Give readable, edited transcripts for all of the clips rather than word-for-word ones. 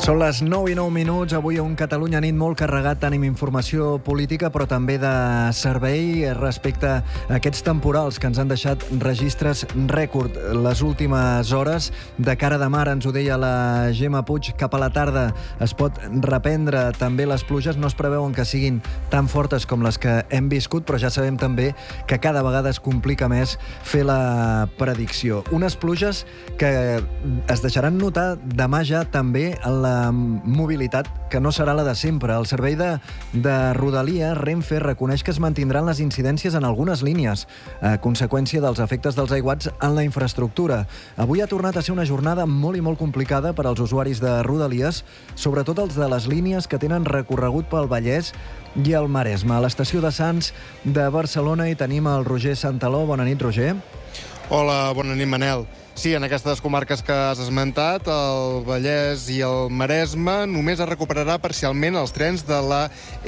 Són les 9:09. Avui un Catalunya nit molt carregat tant amb informació política però també de servei respecte a aquests temporals que ens han deixat registres rècord les últimes hores. De cara de mar, ens ho deia la Gemma Puig, cap a la tarda es pot reprendre també les pluges. No es preveuen que siguin tan fortes com les que hem viscut, però ja sabem també que cada vegada es complica més fer la predicció. Unes pluges que es deixaran notar demà ja també en la mobilitat, que no serà la de sempre. El servei de Rodalies, Renfe, reconeix que es mantindran les incidències en algunes línies a conseqüència dels efectes dels aiguats en la infraestructura. Avui ha tornat a ser una jornada molt i molt complicada per als usuaris de Rodalies, sobretot els de les línies que tenen recorregut pel Vallès i el Maresme. A l'estació de Sants de Barcelona hi tenim el Roger Santaló. Bona nit, Roger. Hola, bona nit, Manel. Sí, en aquestes comarques que has esmentat, el Vallès i el Maresme, només es recuperarà parcialment els trens de la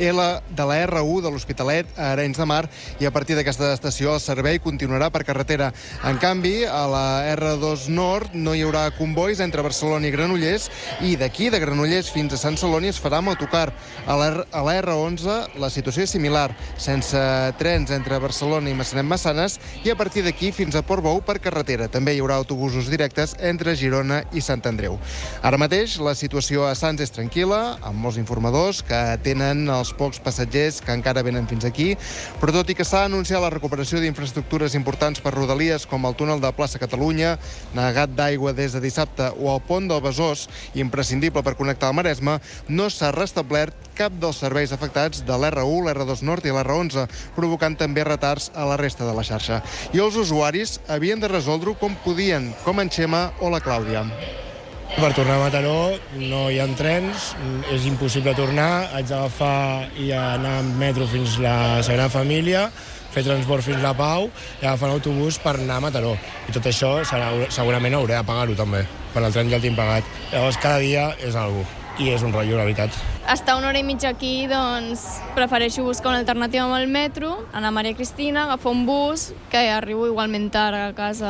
R1 de l'Hospitalet a Arenys de Mar, i a partir d'aquesta estació el servei continuarà per carretera. En canvi, a la R2 Nord no hi haurà convois entre Barcelona i Granollers, i d'aquí, de Granollers fins a Sant Celoni, es farà amb autocar. A la R11 la situació és similar, sense trens entre Barcelona i Maçanet-Massanes, i a partir d'aquí fins a Portbou per carretera. També hi haurà autobusos directes entre Girona i Sant Andreu. Ara mateix la situació a Sants és tranquil·la, amb molts informadors que atenen els pocs passatgers que encara venen fins aquí, però tot i que s'ha anunciat la recuperació d'infraestructures importants per Rodalies, com el túnel de Plaça Catalunya, negat d'aigua des de dissabte, o el pont del Besòs, imprescindible per connectar el Maresme, no s'ha restablert cap dels serveis afectats de l'R1, l'R2 Nord i l'R11, provocant també retards a la resta de la xarxa. I els usuaris havien de resoldre-ho com podien, com en Xema o la Clàudia. Per tornar a Mataró no hi ha trens, és impossible tornar, haig d'agafar i anar amb metro fins la Sagrada Família, fer transport fins la Pau i agafar un autobús per anar a Mataró. I tot això segurament hauré de pagar-ho també, per el tren ja el tinc pagat. Llavors cada dia és algo, i és un rotllo, la veritat. Estar una hora i mitja aquí, doncs, prefereixo buscar una alternativa amb el metro, anar a Maria Cristina, agafar un bus, que arribo igualment tard a casa.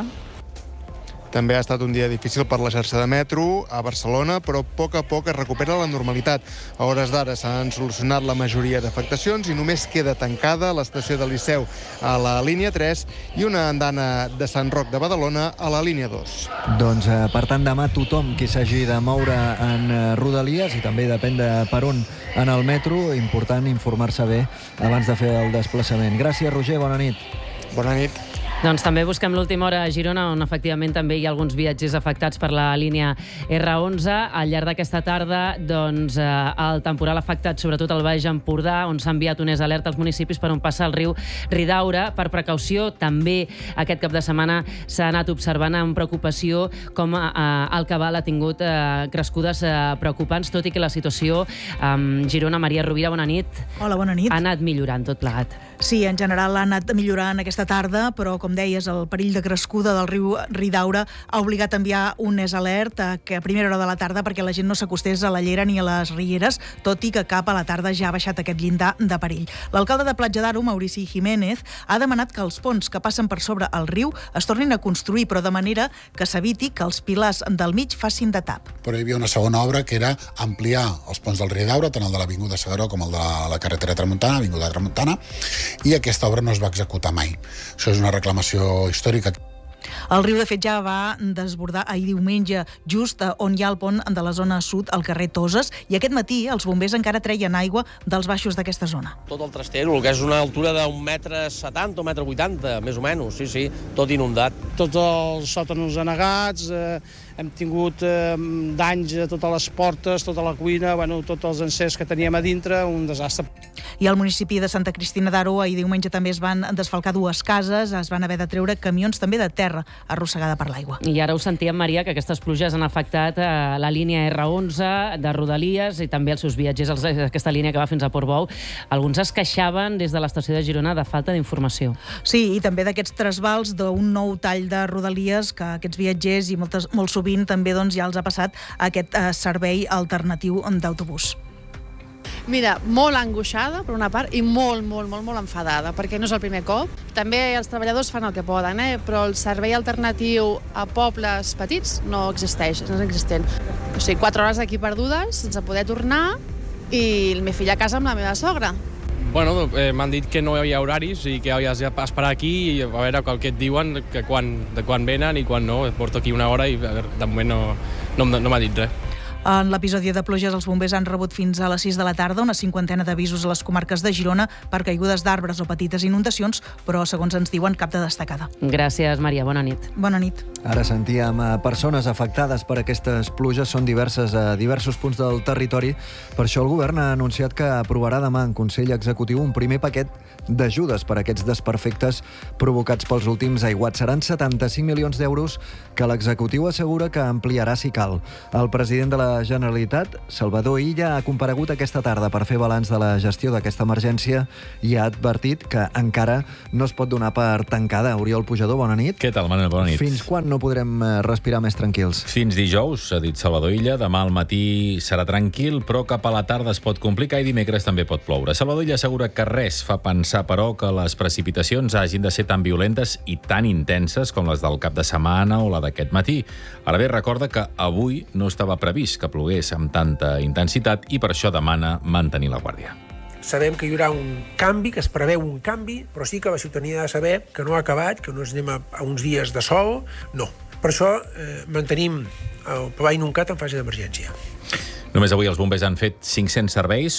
També ha estat un dia difícil per la xarxa de metro a Barcelona, però a poc es recupera la normalitat. A hores d'ara s'han solucionat la majoria d'afectacions i només queda tancada l'estació de Liceu a la línia 3 i una andana de Sant Roc de Badalona a la línia 2. Doncs, per tant, demà tothom qui s'hagi de moure en Rodalies, i també depèn de per on en el metro, important informar-se bé abans de fer el desplaçament. Gràcies, Roger, bona nit. Bona nit. Doncs també busquem l'última hora a Girona, on efectivament també hi ha alguns viatgers afectats per la línia R11. Al llarg d'aquesta tarda, doncs, el temporal ha afectat sobretot el Baix Empordà, on s'ha enviat un alert als municipis per on passa el riu Ridaura. Per precaució, també aquest cap de setmana s'ha anat observant amb preocupació com el cabal ha tingut crescudes preocupants, tot i que la situació a Girona. Maria Rovira, bona nit. Hola, bona nit. Ha anat millorant tot plegat. Sí, en general ha anat millorant aquesta tarda, però, com deies, el perill de crescuda del riu Ridaura ha obligat a enviar un alert a primera hora de la tarda perquè la gent no s'acostés a la llera ni a les rieres, tot i que cap a la tarda ja ha baixat aquest llindar de perill. L'alcalde de Platja d'Aro, Maurici Jiménez, ha demanat que els ponts que passen per sobre el riu es tornin a construir, però de manera que s'eviti que els pilars del mig facin de tap. Però hi havia una segona obra que era ampliar els ponts del Ridaura, tant el de l'Avinguda Segaró com el de la carretera Tramuntana, Avinguda Tramuntana, i aquesta obra no es va executar mai. Això és una reclamació històrica. El riu, de fet, ja va desbordar ahir diumenge, just on hi ha el pont de la zona sud, al carrer Toses, i aquest matí els bombers encara treien aigua dels baixos d'aquesta zona. Tot el trastero, que és una altura d'1,70 m, 1,80 m, més o menys, sí, tot inundat. Tots els sòtanos anegats, hem tingut danys a totes les portes, tota la cuina, tots els encerts que teníem a dintre, un desastre. I al municipi de Santa Cristina d'Aro, ahir diumenge també es van desfalcar 2 cases, es van haver de treure camions també de terra arrossegada per l'aigua. I ara ho sentíem, Maria, que aquestes pluges han afectat la línia R11 de Rodalies i també els seus viatgers d'aquesta línia que va fins a Portbou. Alguns es queixaven des de l'estació de Girona de falta d'informació. Sí, i també d'aquests trasbals d'un nou tall de Rodalies que aquests viatgers i molt sovint també ja els ha passat aquest servei alternatiu d'autobús. Mira, molt angoixada, per una part, i molt enfadada, perquè no és el primer cop. També els treballadors fan el que poden, però el servei alternatiu a pobles petits no existeix, no és inexistent. O sigui, 4 hores aquí perdudes, sense poder tornar, i el meu fill a casa amb la meva sogra. Bueno, m'han dit que no hi havia horaris i que havies d'esperar aquí i a veure què et diuen, de quan venen i quan no. Porto aquí una hora i de moment no m'ha dit res. En l'episodi de pluges, els bombers han rebut fins a les 6 de la tarda una 50 d'avisos a les comarques de Girona per caigudes d'arbres o petites inundacions, però, segons ens diuen, cap de destacada. Gràcies, Maria. Bona nit. Bona nit. Ara sentíem persones afectades per aquestes pluges. Són diverses a diversos punts del territori. Per això el govern ha anunciat que aprovarà demà en Consell Executiu un primer paquet d'ajudes per a aquests desperfectes provocats pels últims aiguats. Seran 75 milions d'euros que l'executiu assegura que ampliarà si cal. El president de la Generalitat, Salvador Illa, ha comparegut aquesta tarda per fer balanç de la gestió d'aquesta emergència i ha advertit que encara no es pot donar per tancada. Oriol Pujador, bona nit. Què tal, Manel? Bona nit. Fins quan no podrem respirar més tranquils? Fins dijous, ha dit Salvador Illa. Demà al matí serà tranquil, però cap a la tarda es pot complicar i dimecres també pot ploure. Salvador Illa assegura que res fa pensar, però, que les precipitacions hagin de ser tan violentes i tan intenses com les del cap de setmana o la d'aquest matí. Ara bé, recorda que avui no estava previst que plogués amb tanta intensitat i per això demana mantenir la guàrdia. Sabem que hi haurà un canvi, que es preveu un canvi, però sí que la ciutadania ha de saber que no ha acabat, que no ens anem a uns dies de sol, no. Per això mantenim el Pavall Nuncat en fase d'emergència. Només avui els bombers han fet 500 serveis,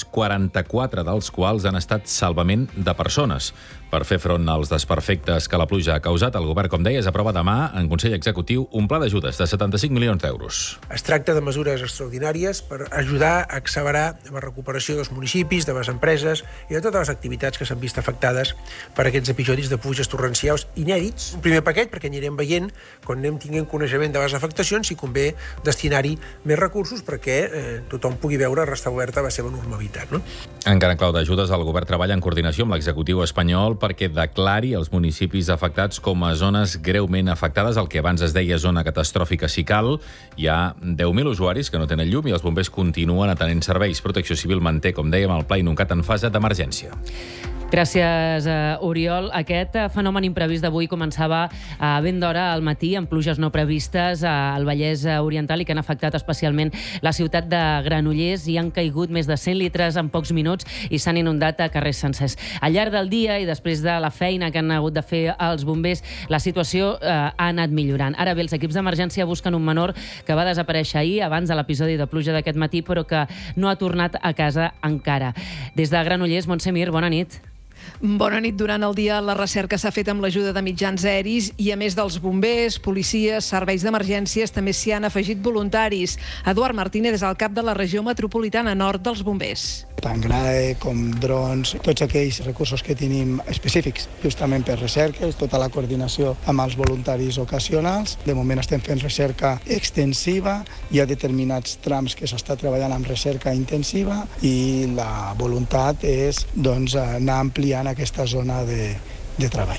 44 dels quals han estat salvament de persones. Per fer front als desperfectes que la pluja ha causat, el govern, com deies, aprova demà en Consell Executiu un pla d'ajudes de 75 milions d'euros. Es tracta de mesures extraordinàries per ajudar a accelerar la recuperació dels municipis, de les empreses i de totes les activitats que s'han vist afectades per aquests episodis de pluges torrencials inèdits. Un primer paquet perquè anirem veient, quan anem tinguent coneixement de les afectacions, si convé destinar-hi més recursos perquè tothom pugui veure restablerta la seva normalitat. No? Encara en clau d'ajudes, el govern treballa en coordinació amb l'executiu espanyol perquè declari els municipis afectats com a zones greument afectades, el que abans es deia zona catastròfica si cal. Hi ha 10.000 usuaris que no tenen llum i els bombers continuen atenent serveis. Protecció Civil manté, com dèiem, el Pla Inuncat en fase d'emergència. Gràcies, Oriol. Aquest fenomen imprevist d'avui començava a ben d'hora al matí, amb pluges no previstes al Vallès Oriental i que han afectat especialment la ciutat de Granollers. Hi han caigut més de 100 litres en pocs minuts i s'han inundat a carrers sencers. Al llarg del dia i després de la feina que han hagut de fer els bombers, la situació ha anat millorant. Ara bé, els equips d'emergència busquen un menor que va desaparèixer ahir, abans de l'episodi de pluja d'aquest matí, però que no ha tornat a casa encara. Des de Granollers, Montse Mir, bona nit. Bona nit. Durant el dia la recerca s'ha fet amb l'ajuda de mitjans aeris i a més dels bombers, policies, serveis d'emergències, també s'hi han afegit voluntaris. Eduard Martínez és el cap de la regió metropolitana nord dels bombers. Tant GRAE com drons, tots aquells recursos que tenim específics justament per recerques, tota la coordinació amb els voluntaris ocasionals. De moment estem fent recerca extensiva, hi ha determinats trams que s'està treballant amb recerca intensiva i la voluntat és anar ampliant aquesta zona de treball.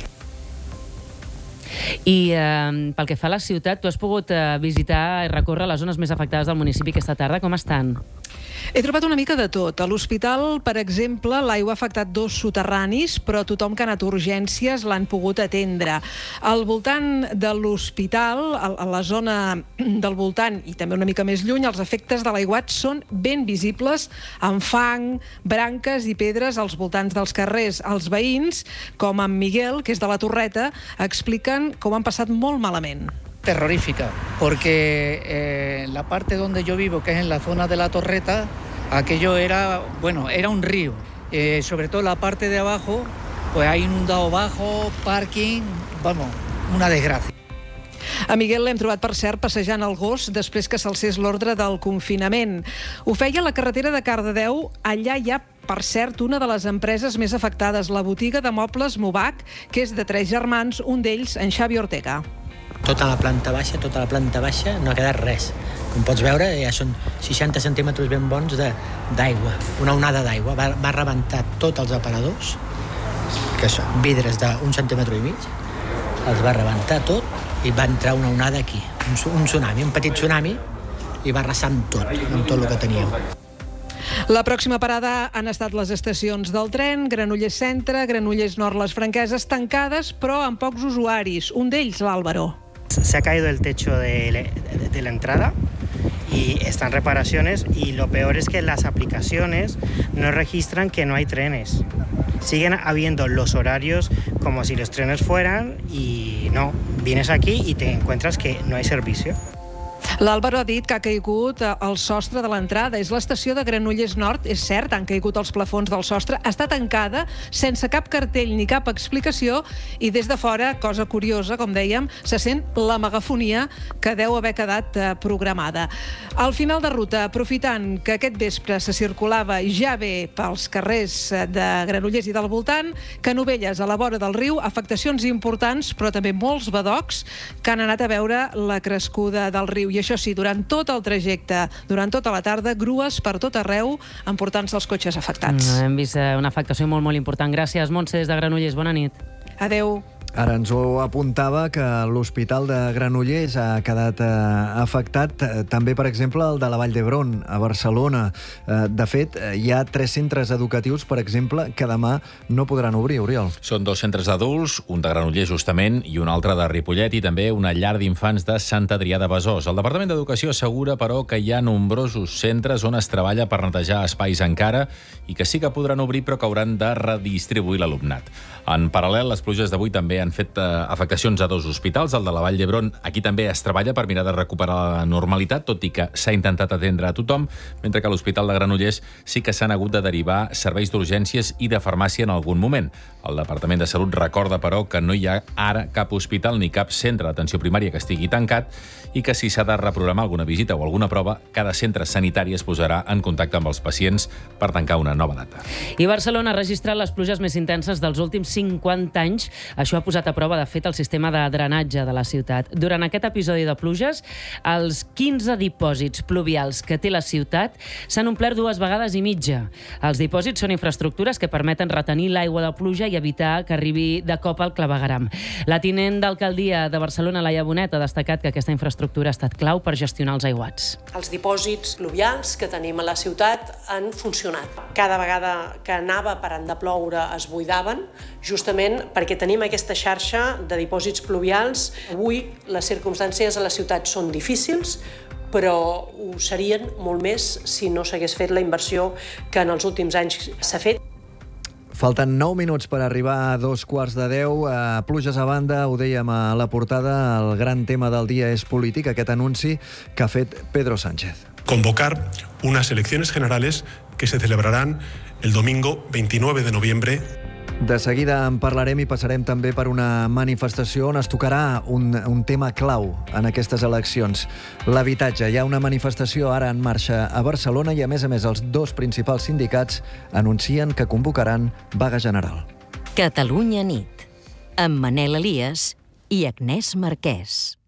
I pel que fa a la ciutat, tu has pogut visitar i recórrer les zones més afectades del municipi aquesta tarda. Com estan? He trobat una mica de tot. A l'hospital, per exemple, l'aigua ha afectat 2 soterranis, però tothom que ha anat a urgències l'han pogut atendre. Al voltant de l'hospital, a la zona del voltant i també una mica més lluny, els efectes de l'aiguat són ben visibles, amb fang, branques i pedres als voltants dels carrers. Els veïns, com en Miguel, que és de la Torreta, expliquen que ho han passat molt malament. Terrorífica, porque la parte donde yo vivo, que es en la zona de la Torreta, aquello era un río. Sobre todo la parte de abajo, pues hay inundado bajo, parking, una desgracia. A Miguel l'hem trobat, per cert, passejant el gos després que s'alcés l'ordre del confinament. Ho feia a la carretera de Cardedeu. Allà hi ha, per cert, una de les empreses més afectades, la botiga de mobles Movac, que és de 3 germans, un d'ells, en Xavi Ortega. Tota la planta baixa, no ha quedat res. Com pots veure, ja són 60 centímetres ben bons d'aigua, una onada d'aigua. Va rebentar tots els aparadors, que són vidres d'1,5 centímetres, els va rebentar tot i va entrar una onada aquí, un tsunami, un petit tsunami, i va arrasar amb tot el que teníem. La pròxima parada han estat les estacions del tren, Granollers Centre, Granollers Nord, les Franqueses, tancades, però amb pocs usuaris. Un d'ells, l'Álvaro. Se ha caído el techo de la entrada y están reparaciones, y lo peor es que las aplicaciones no registran que no hay trenes. Siguen habiendo los horarios como si los trenes fueran, y no, vienes aquí y te encuentras que no hay servicio. L'Álvaro ha dit que ha caigut el sostre de l'entrada. És l'estació de Granollers Nord, és cert, han caigut els plafons del sostre. Està tancada, sense cap cartell ni cap explicació, i des de fora, cosa curiosa, com dèiem, se sent la megafonia que deu haver quedat programada. Al final de ruta, aprofitant que aquest vespre se circulava ja bé pels carrers de Granollers i del voltant, Canovelles, a la vora del riu, afectacions importants, però també molts badocs que han anat a veure la crescuda del riu. I això sí, durant tot el trajecte, durant tota la tarda, grues per tot arreu emportant-se els cotxes afectats. Hem vist una afectació molt, molt important. Gràcies, Montse, des de Granollers. Bona nit. Adeu. Ara ens ho apuntava que l'Hospital de Granollers ha quedat afectat, també, per exemple, el de la Vall d'Hebron, a Barcelona. De fet, hi ha 3 centres educatius, per exemple, que demà no podran obrir, Oriol. Són 2 centres d'adults, un de Granollers, justament, i un altre de Ripollet, i també una llar d'infants de Sant Adrià de Besòs. El Departament d'Educació assegura, però, que hi ha nombrosos centres on es treballa per netejar espais encara i que sí que podran obrir, però que hauran de redistribuir l'alumnat. En paral·lel, les pluges d'avui també han fet afectacions a 2 hospitals. El de la Vall d'Hebron, aquí també es treballa per mirar de recuperar la normalitat, tot i que s'ha intentat atendre a tothom, mentre que a l'Hospital de Granollers sí que s'han hagut de derivar serveis d'urgències i de farmàcia en algun moment. El Departament de Salut recorda, però, que no hi ha ara cap hospital ni cap centre d'atenció primària que estigui tancat, i que si s'ha de reprogramar alguna visita o alguna prova, cada centre sanitari es posarà en contacte amb els pacients per tancar una nova data. I Barcelona ha registrat les pluges més intenses dels últims 50 anys. Això ha posat a prova, de fet, el sistema de drenatge de la ciutat. Durant aquest episodi de pluges, els 15 dipòsits pluvials que té la ciutat s'han omplert 2 vegades i mitja. Els dipòsits són infraestructures que permeten retenir l'aigua de pluja i evitar que arribi de cop al clavegueram. La tinent d'alcaldia de Barcelona, Laia Bonet, ha destacat que aquesta infraestructura ha estat clau per gestionar els aiguats. Els dipòsits pluvials que tenim a la ciutat han funcionat. Cada vegada que anava parant de ploure es buidaven, justament perquè tenim aquesta xarxa de dipòsits pluvials. Avui les circumstàncies a la ciutat són difícils, però ho serien molt més si no s'hagués fet la inversió que en els últims anys s'ha fet. Falten 9 minuts per arribar a 9:45. Pluges a banda, ho dèiem a la portada, el gran tema del dia és polític, aquest anunci que ha fet Pedro Sánchez. Convocar unas elecciones generales que se celebrarán el domingo 29 de noviembre. De seguida en parlarem i passarem també per una manifestació on es tocarà un tema clau en aquestes eleccions, l'habitatge. Hi ha una manifestació ara en marxa a Barcelona i, a més, els 2 principals sindicats anuncien que convocaran vaga general. Catalunya nit, amb Manel Elias i Agnès Marquès.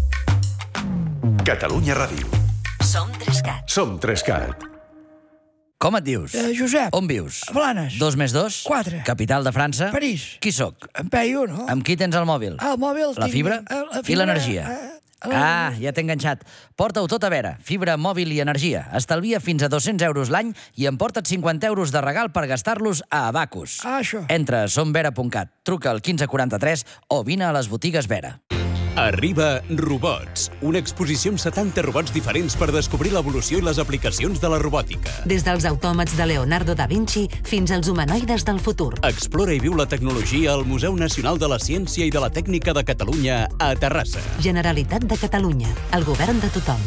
Catalunya Ràdio. Som 3CAT. Som 3CAT. Com et dius? Josep. On vius? A Blanes. 2 més 2? 4. Capital de França? París. Qui sóc? En Peyu, no? Amb qui tens el mòbil? El mòbil... La fibra? I l'energia? Ja t'he enganxat. Porta-ho tot a veure. Fibra, mòbil i energia. Estalvia fins a 200 euros l'any i emporta't 50 euros de regal per gastar-los a Abacus. Això. Entra a somvera.cat, truca al 1543 o vine a les botigues Vera. Arriba Robots, una exposició amb 70 robots diferents per descobrir l'evolució i les aplicacions de la robòtica. Des dels autòmats de Leonardo da Vinci fins als humanoides del futur. Explora i viu la tecnologia al Museu Nacional de la Ciència i de la Tècnica de Catalunya a Terrassa. Generalitat de Catalunya, el govern de tothom.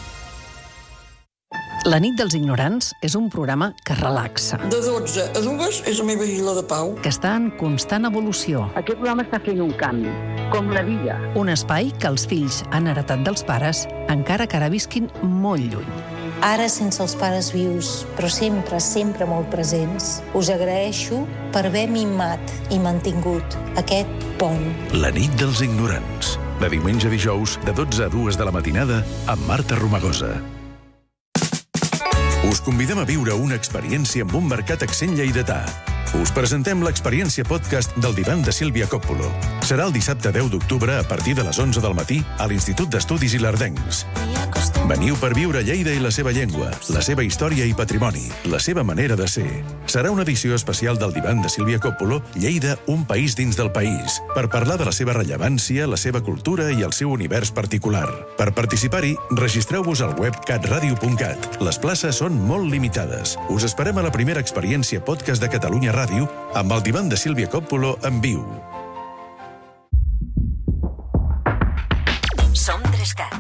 La nit dels ignorants és un programa que relaxa. De 12 a 2 és la meva isla de pau. Que està en constant evolució. Aquest programa està fent un canvi, com la vida. Un espai que els fills han heretat dels pares, encara que ara visquin molt lluny. Ara sense els pares vius, però sempre, sempre molt presents, us agraeixo per haver mimat i mantingut aquest pont. La nit dels ignorants. De diumenge a dijous, de 12 a 2 de la matinada, amb Marta Romagosa. Us convidem a viure una experiència amb un mercat accent lleidatà. Us presentem l'experiència podcast del divan de Sílvia Coppolo. Serà el dissabte 10 d'octubre a partir de les 11 del matí a l'Institut d'Estudis Ilerdencs. Veniu per viure Lleida i la seva llengua, la seva història i patrimoni, la seva manera de ser. Serà una edició especial del divan de Sílvia Coppolo, Lleida, un país dins del país, per parlar de la seva rellevància, la seva cultura i el seu univers particular. Per participar-hi, registreu-vos al web catradio.cat. Les places són molt limitades. Us esperem a la primera experiència podcast de Catalunya Ràdio amb el divan de Sílvia Coppolo en viu. Som 3CAT.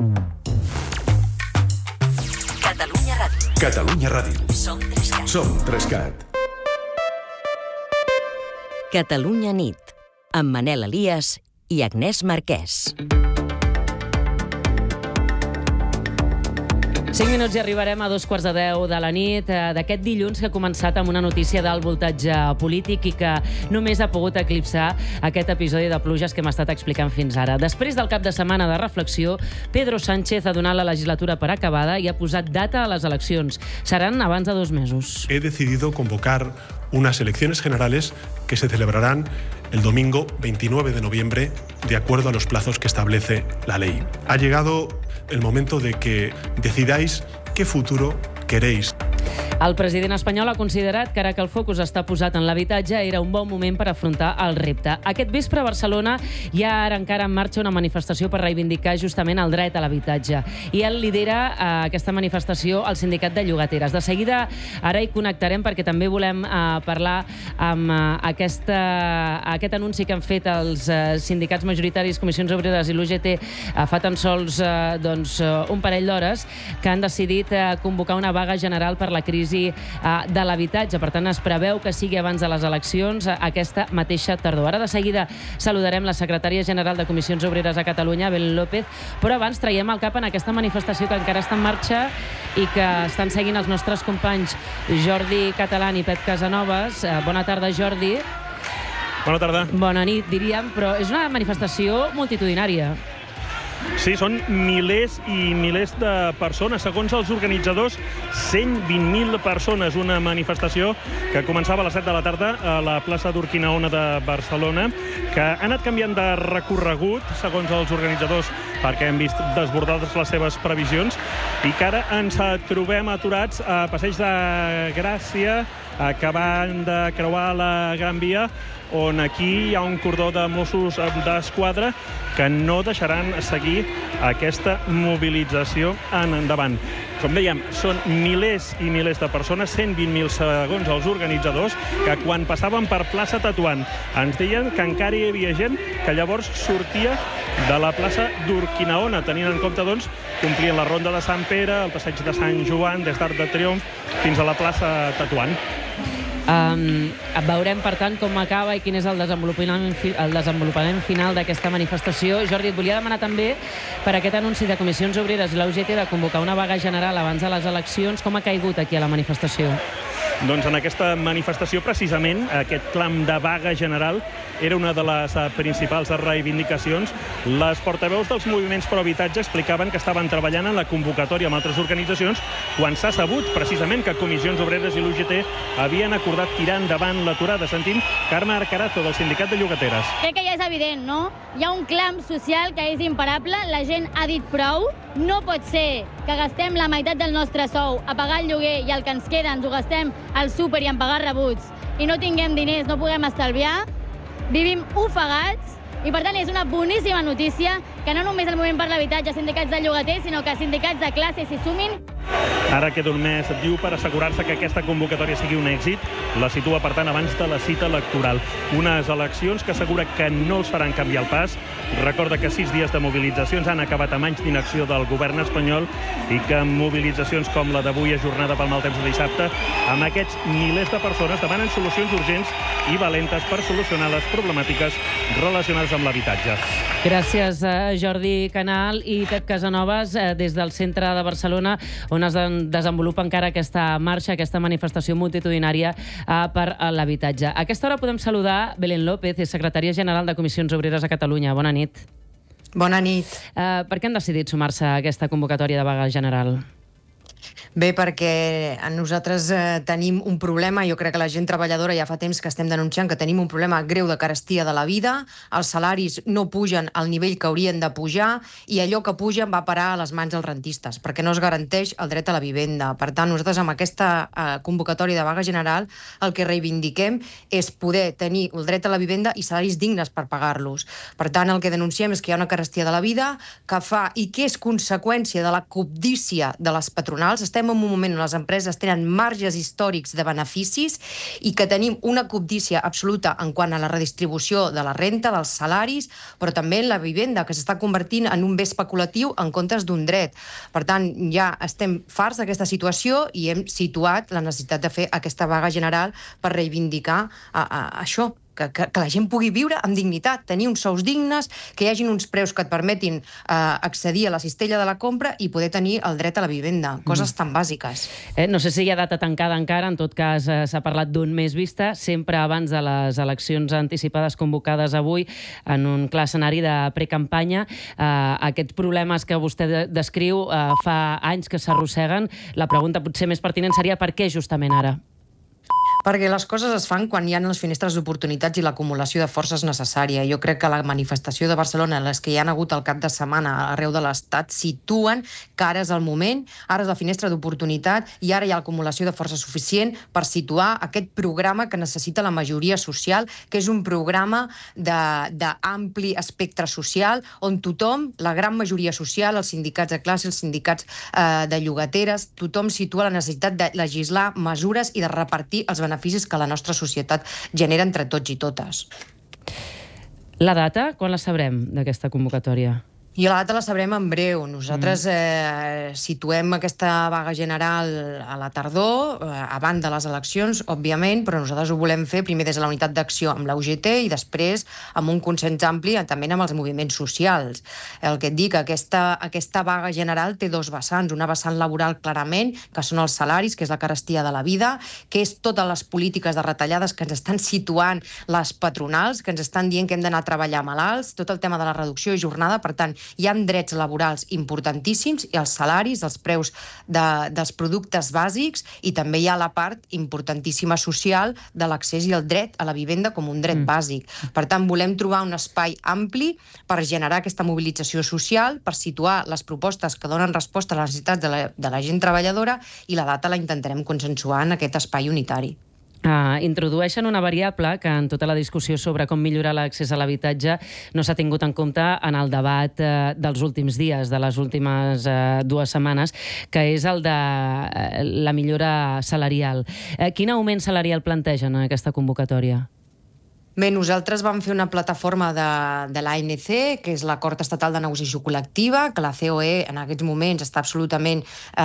Catalunya Ràdio. Catalunya Ràdio. Som 3CAT. Som 3CAT. Catalunya nit, amb Manel Elias i Agnès Marquès. 5 minuts i arribarem a 2:15 de la nit d'aquest dilluns que ha començat amb una notícia d'alt voltatge polític i que només ha pogut eclipsar aquest episodi de pluges que hem estat explicant fins ara. Després del cap de setmana de reflexió, Pedro Sánchez ha donat la legislatura per acabada i ha posat data a les eleccions. Seran abans de 2 mesos. He decidido convocar unas elecciones generales que se celebrarán el domingo 29 de noviembre, de acuerdo a los plazos que establece la ley. Ha llegado el momento de que decidáis qué futuro queréis. El president espanyol ha considerat que ara que el focus està posat en l'habitatge era un bon moment per afrontar el repte. Aquest vespre a Barcelona hi ha ara encara en marxa una manifestació per reivindicar justament el dret a l'habitatge. I ell lidera aquesta manifestació el sindicat de llogateres. De seguida ara hi connectarem perquè també volem parlar amb aquest anunci que han fet els sindicats majoritaris, Comissions Obreres i l'UGT fa tan sols un parell d'hores, que han decidit convocar una vaga general per la crisi de l'habitatge. Per tant, es preveu que sigui abans de les eleccions aquesta mateixa tardor. Ara de seguida saludarem la secretària general de Comissions Obreres a Catalunya, Belén López, però abans traiem el cap en aquesta manifestació que encara està en marxa i que estan seguint els nostres companys Jordi Catalán i Pep Casanovas. Bona tarda, Jordi. Bona tarda. Bona nit, diríem, però és una manifestació multitudinària. Sí, són milers i milers de persones. Segons els organitzadors, 120.000 persones. Una manifestació que començava a les 7 de la tarda a la plaça d'Urquinaona de Barcelona, que ha anat canviant de recorregut, segons els organitzadors, perquè hem vist desbordades les seves previsions, i que ara ens trobem aturats a Passeig de Gràcia, acabant de creuar la Gran Via, on aquí hi ha un cordó de Mossos d'Esquadra que no deixaran seguir aquesta mobilització en endavant. Com dèiem, són milers i milers de persones, 120.000 segons els organitzadors, que quan passaven per plaça Tetuan ens deien que encara hi havia gent que llavors sortia de la plaça d'Urquinaona, tenint en compte, doncs, complien la ronda de Sant Pere, el passeig de Sant Joan, des d'Arc de Triomf fins a la plaça Tetuan. Veurem, per tant, com acaba i quin és el desenvolupament final d'aquesta manifestació. Jordi, et volia demanar també per aquest anunci de Comissions Obreres i la UGT de convocar una vaga general abans de les eleccions. Com ha caigut aquí a la manifestació? Doncs en aquesta manifestació, precisament, aquest clam de vaga general era una de les principals reivindicacions. Les portaveus dels moviments pro habitatge explicaven que estaven treballant en la convocatòria amb altres organitzacions quan s'ha sabut, precisament, que Comissions Obreres i l'UGT havien acordat tirar endavant l'aturada. Sentim Carme Arcarazo, del sindicat de llogateres. Crec que ja és evident, no? Hi ha un clam social que és imparable. La gent ha dit prou. No pot ser que gastem la meitat del nostre sou a pagar el lloguer i el que ens queda ens ho gastem al súper i en pagar rebuts i no tinguem diners, no puguem estalviar. Vivim ofegats i, per tant, és una boníssima notícia que no només el moviment per l'habitatge, sindicats de llogaters, sinó que sindicats de classe s'hi sumin. Ara queda un mes, diu, per assegurar-se que aquesta convocatòria sigui un èxit. La situa, per tant, abans de la cita electoral. Unes eleccions que assegura que no els faran canviar el pas. Recorda que 6 dies de mobilitzacions han acabat amb anys d'inacció del govern espanyol i que mobilitzacions com la d'avui, ajornada pel mal temps de dissabte, amb aquests milers de persones demanen solucions urgents i valentes per solucionar les problemàtiques relacionades amb l'habitatge. Gràcies, Jordi Canal i Pep Casanovas, des del centre de Barcelona, on es desenvolupa encara aquesta marxa, aquesta manifestació multitudinària per l'habitatge. A aquesta hora podem saludar Belén López, secretària general de Comissions Obreres a Catalunya. Bona nit. Bona nit. Per què han decidit sumar-se a aquesta convocatòria de vaga general? Bé, perquè nosaltres tenim un problema, jo crec que la gent treballadora ja fa temps que estem denunciant que tenim un problema greu de carestia de la vida, els salaris no pugen al nivell que haurien de pujar i allò que pugen va parar a les mans dels rentistes, perquè no es garanteix el dret a la vivenda. Per tant, nosaltres amb aquesta convocatòria de vaga general el que reivindiquem és poder tenir el dret a la vivenda i salaris dignes per pagar-los. Per tant, el que denunciem és que hi ha una carestia de la vida que fa i que és conseqüència de la cobdícia de les patronals. Estem en un moment on les empreses tenen marges històrics de beneficis i que tenim una cobdícia absoluta en quant a la redistribució de la renta, dels salaris, però també en la vivenda, que s'està convertint en un bé especulatiu en comptes d'un dret. Per tant, ja estem farts d'aquesta situació i hem situat la necessitat de fer aquesta vaga general per reivindicar això, que la gent pugui viure amb dignitat, tenir uns sous dignes, que hi hagin uns preus que et permetin accedir a la cistella de la compra i poder tenir el dret a la vivenda, coses tan bàsiques. No sé si hi ha data tancada encara, en tot cas s'ha parlat d'un mes vista, sempre abans de les eleccions anticipades convocades avui, en un clar escenari de precampanya. Aquests problemes que vostè descriu fa anys que s'arrosseguen. La pregunta potser més pertinent seria per què justament ara? Perquè les coses es fan quan hi ha les finestres d'oportunitats i l'acumulació de forces necessària. Jo crec que la manifestació de Barcelona, les que hi han hagut al cap de setmana arreu de l'Estat, situen que ara és el moment, ara és la finestra d'oportunitat i ara hi ha l'acumulació de força suficient per situar aquest programa que necessita la majoria social, que és un programa d'ampli espectre social, on tothom, la gran majoria social, els sindicats de classe, els sindicats de llogateres, tothom situa la necessitat de legislar mesures i de repartir els beneficis que la nostra societat genera entre tots i totes. La data, quan la sabrem, d'aquesta convocatòria? I la data la sabrem en breu. Nosaltres situem aquesta vaga general a la tardor, abans de les eleccions, òbviament, però nosaltres ho volem fer primer des de la unitat d'acció amb la UGT i després amb un consens ampli també amb els moviments socials. El que et dic, aquesta vaga general té dos vessants. Una vessant laboral, clarament, que són els salaris, que és la carestia de la vida, que és totes les polítiques de retallades que ens estan situant les patronals, que ens estan dient que hem d'anar a treballar malalts, tot el tema de la reducció de jornada. Per tant, hi ha drets laborals importantíssims i els salaris, els preus dels productes bàsics, i també hi ha la part importantíssima social de l'accés i el dret a la vivenda com un dret bàsic. Per tant, volem trobar un espai ampli per generar aquesta mobilització social, per situar les propostes que donen resposta a les necessitats de la gent treballadora, i la data la intentarem consensuar en aquest espai unitari. Introdueixen una variable que en tota la discussió sobre com millorar l'accés a l'habitatge no s'ha tingut en compte en el debat dels últims dies, de les últimes 2 setmanes, que és el de la millora salarial. Quin augment salarial plantegen en aquesta convocatòria? Bé, nosaltres vam fer una plataforma de l'ANC, que és l'Acord Estatal de Negociació Col·lectiva, que la COE en aquests moments està absolutament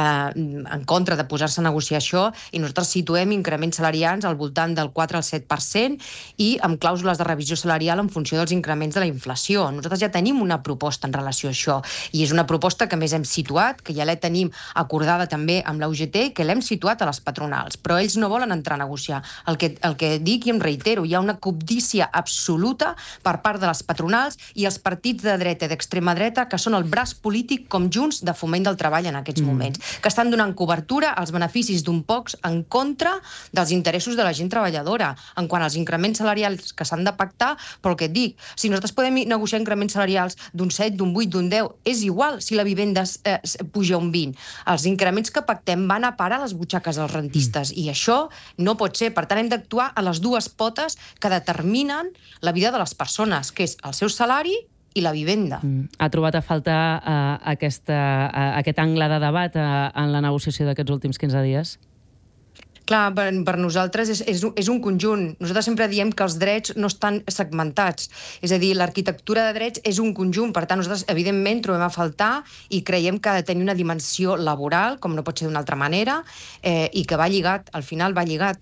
en contra de posar-se a negociar això, i nosaltres situem increments salarials al voltant del 4 al 7% i amb clàusules de revisió salarial en funció dels increments de la inflació. Nosaltres ja tenim una proposta en relació a això, i és una proposta que més hem situat, que ja la tenim acordada també amb la UGT, que l'hem situat a les patronals, però ells no volen entrar a negociar. El que dic i em reitero, hi ha una cobdícia absoluta per part de les patronals i els partits de dreta i d'extrema dreta, que són el braç polític com Junts de Foment del Treball en aquests moments, que estan donant cobertura als beneficis d'un pocs en contra dels interessos de la gent treballadora, en quant als increments salarials que s'han de pactar. Però el que et dic, si nosaltres podem negociar increments salarials d'un 7, d'un 8, d'un 10, és igual si la vivenda puja un 20. Els increments que pactem van a parar les butxaques dels rentistes, i això no pot ser. Per tant, hem d'actuar a les dues potes que determinen la vida de les persones, que és el seu salari i la vivenda. Ha trobat a faltar aquest angle de debat en la negociació d'aquests últims 15 dies? Clar, per nosaltres és un conjunt. Nosaltres sempre diem que els drets no estan segmentats. És a dir, l'arquitectura de drets és un conjunt. Per tant, nosaltres, evidentment, trobem a faltar i creiem que ha de tenir una dimensió laboral, com no pot ser d'una altra manera, i que va lligat, al final va lligat.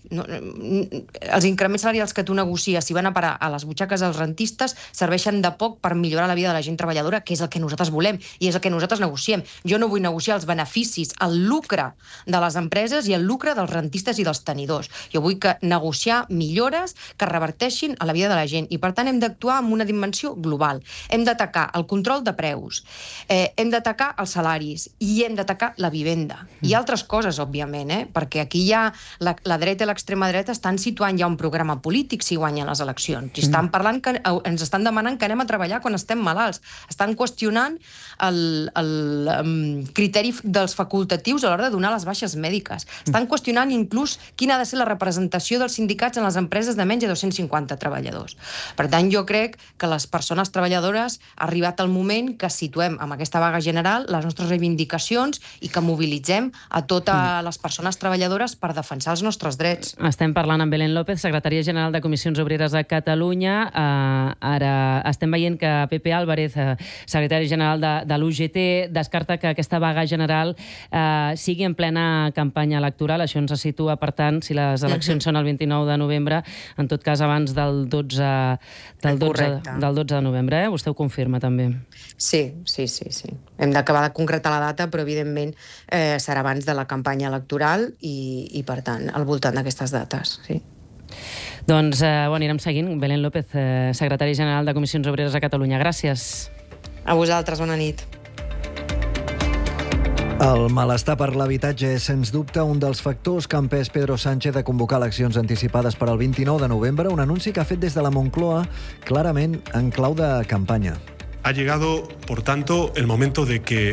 Els increments salarials que tu negocies, si van a parar a les butxaques dels rentistes, serveixen de poc per millorar la vida de la gent treballadora, que és el que nosaltres volem i és el que nosaltres negociem. Jo no vull negociar els beneficis, el lucre de les empreses i el lucre dels rentistes tenidores i dels tenidors. Jo vull negociar millores que reverteixin a la vida de la gent i, per tant, hem d'actuar amb una dimensió global. Hem d'atacar el control de preus, hem d'atacar els salaris i hem d'atacar la vivenda. I altres coses, òbviament, perquè aquí ja la dreta i l'extrema dreta estan situant ja un programa polític si guanyen les eleccions. I estan parlant que ens estan demanant que anem a treballar quan estem malalts. Estan qüestionant el criteri dels facultatius a l'hora de donar les baixes mèdiques. Estan qüestionant inclús quina ha de ser la representació dels sindicats en les empreses de menys de 250 treballadors. Per tant, jo crec que les persones treballadores ha arribat el moment que situem amb aquesta vaga general les nostres reivindicacions i que mobilitzem a totes les persones treballadores per defensar els nostres drets. Estem parlant amb Belén López, secretària general de Comissions Obreres de Catalunya. Ara estem veient que Pepe Álvarez, secretari general de l'UGT, descarta que aquesta vaga general sigui en plena campanya electoral. Això ens situa, per tant, si les eleccions són el 29 de novembre, en tot cas abans del 12 de novembre. Vostè ho confirma, també. Sí. Hem d'acabar de concretar la data, però evidentment serà abans de la campanya electoral i per tant, al voltant d'aquestes dates, sí. Doncs anirem seguint. Belén López, secretari general de Comissions Obreres a Catalunya. Gràcies. A vosaltres, bona nit. El malestar per l'habitatge és, sens dubte, un dels factors que ha empès Pedro Sánchez a convocar eleccions anticipades per al 29 de novembre, un anunci que ha fet des de la Moncloa clarament en clau de campanya. Ha llegado, por tanto, el momento de que